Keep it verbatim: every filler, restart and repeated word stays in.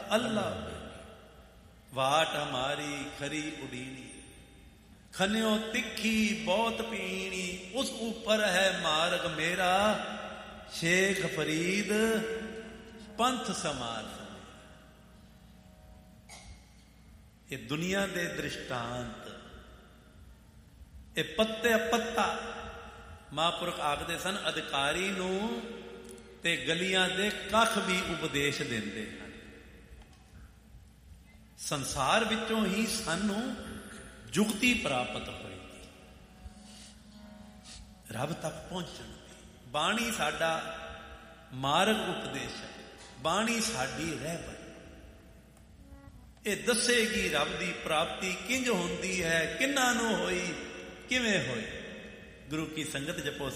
अल्लाह वाट हमारी खरी उडीनी, खन्यो तिखी बहुत पीनी, उस ऊपर है मार्ग मेरा, शेख फरीद पंथ समार। ये दुनिया दे दृष्टांत, ये पत्ते पत्ता महापुरख आखदे सन अधिकारी नू ते गलियां दे कख भी उपदेश देंदे हैं। संसार विचों ही सानू जुगती प्राप्त होएगी रब तक पहुंचण दी। बाणी साडा मार्ग उपदेश है, बाणी साडी रहबर ये दसेगी रब दी प्राप्ति किंज होंदी है, किन्ना नू होई, किवें होई। गुरु की संगत जपो